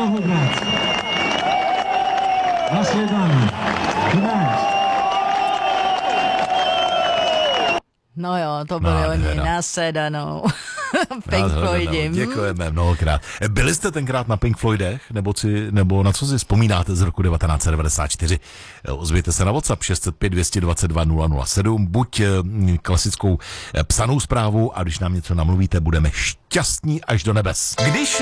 mnohokrát. Nasledaný. No jo, to byli oni na sedanou. Pink Floydi. Děkujeme mnohokrát. Byli jste tenkrát na Pink Floydech, nebo na co si vzpomínáte z roku 1994? Ozvěte se na WhatsApp 605 222 007, buď klasickou psanou zprávu, a když nám něco namluvíte, budeme šťastní až do nebes. Když